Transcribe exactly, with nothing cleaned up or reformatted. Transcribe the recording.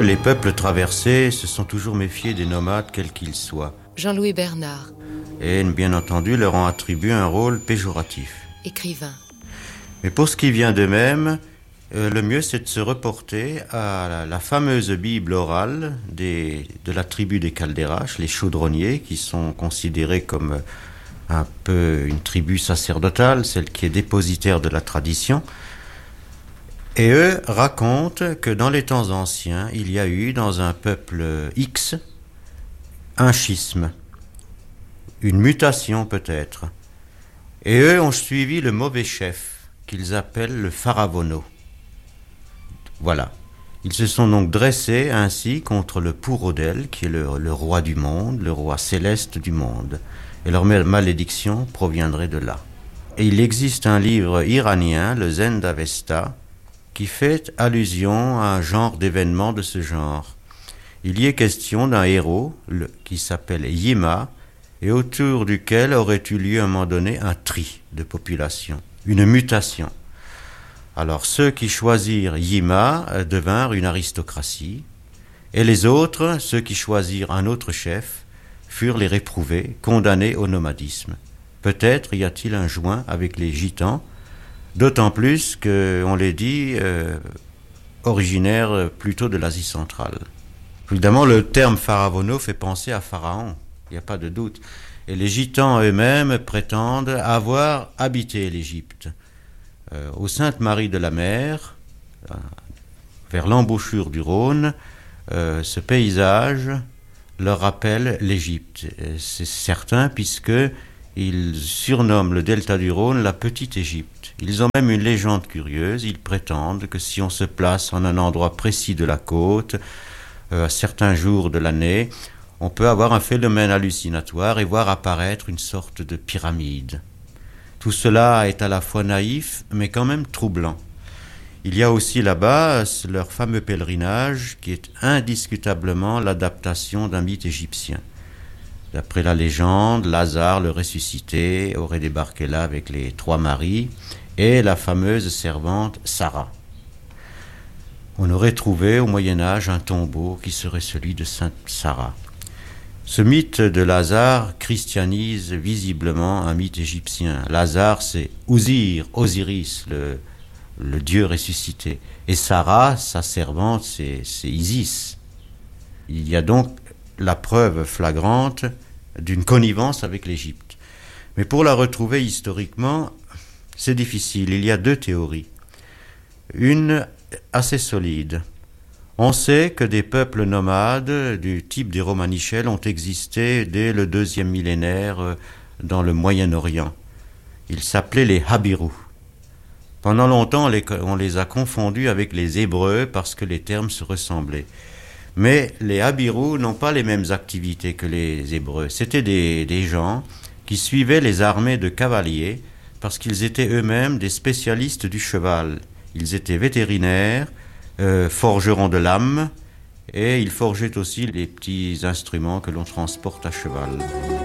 Les peuples traversés se sont toujours méfiés des nomades, quels qu'ils soient. Jean-Louis Bernard. Et bien entendu leur ont attribué un rôle péjoratif. Écrivain. Mais pour ce qui vient d'eux-mêmes, euh, le mieux c'est de se reporter à la, la fameuse Bible orale des, de la tribu des Caldéraches, les chaudronniers, qui sont considérés comme un peu une tribu sacerdotale, celle qui est dépositaire de la tradition. Et eux racontent que dans les temps anciens, il y a eu dans un peuple X un schisme, une mutation peut-être. Et eux ont suivi le mauvais chef, qu'ils appellent le Pharaono. Voilà. Ils se sont donc dressés ainsi contre le Pourodel, qui est le, le roi du monde, le roi céleste du monde. Et leur malédiction proviendrait de là. Et il existe un livre iranien, le Zend Avesta, qui fait allusion à un genre d'événement de ce genre. Il y est question d'un héros le, qui s'appelle Yima, et autour duquel aurait eu lieu à un moment donné un tri de population, une mutation. Alors ceux qui choisirent Yima devinrent une aristocratie, et les autres, ceux qui choisirent un autre chef, furent les réprouvés, condamnés au nomadisme. Peut-être y a-t-il un joint avec les gitans, d'autant plus qu'on les dit euh, originaires plutôt de l'Asie centrale. Évidemment, le terme Pharaono fait penser à Pharaon, il n'y a pas de doute. Et les gitans eux-mêmes prétendent avoir habité l'Égypte. Euh, au Sainte-Marie de la Mer, euh, vers l'embouchure du Rhône, euh, ce paysage leur rappelle l'Égypte. C'est certain puisque ils surnomment le delta du Rhône la Petite Égypte. Ils ont même une légende curieuse. Ils prétendent que si on se place en un endroit précis de la côte, euh, à certains jours de l'année, on peut avoir un phénomène hallucinatoire et voir apparaître une sorte de pyramide. Tout cela est à la fois naïf, mais quand même troublant. Il y a aussi là-bas leur fameux pèlerinage, qui est indiscutablement l'adaptation d'un mythe égyptien. D'après la légende, Lazare, le ressuscité, aurait débarqué là avec les trois maris et la fameuse servante Sarah. On aurait trouvé au Moyen-Âge un tombeau qui serait celui de Sainte Sarah. Ce mythe de Lazare christianise visiblement un mythe égyptien. Lazare, c'est Osir, Osiris, le, le dieu ressuscité. Et Sarah, sa servante, c'est, c'est Isis. Il y a donc la preuve flagrante d'une connivence avec l'Égypte. Mais pour la retrouver historiquement, c'est difficile. Il y a deux théories. Une assez solide. On sait que des peuples nomades du type des Romanichels ont existé dès le deuxième millénaire dans le Moyen-Orient. Ils s'appelaient les Habirous. Pendant longtemps, on les, on les a confondus avec les Hébreux parce que les termes se ressemblaient. Mais les Habirous n'ont pas les mêmes activités que les Hébreux. C'était des, des gens qui suivaient les armées de cavaliers parce qu'ils étaient eux-mêmes des spécialistes du cheval. Ils étaient vétérinaires, euh, forgerons de lames, et ils forgeaient aussi les petits instruments que l'on transporte à cheval.